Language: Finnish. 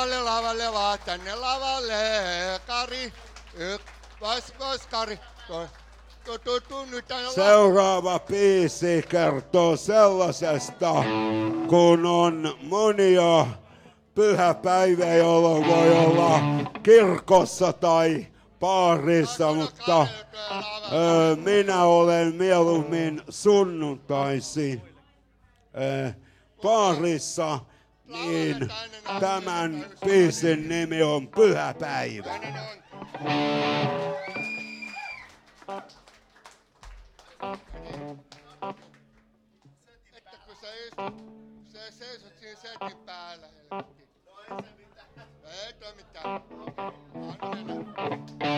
lavalle vaan, tänne lavalle, Kari, Kari, Seuraava biisi kertoo sellaisesta, kun on monia pyhäpäiviä, jolloin voi olla kirkossa tai baarissa, mutta minä olen mieluummin sunnuntaisin baarissa, niin tämän biisin nimi on Pyhäpäivä. Että kun sä seisot siinä setin päällä, helvetti. No ei se mitään. Ei toi mitään. Anna mennä.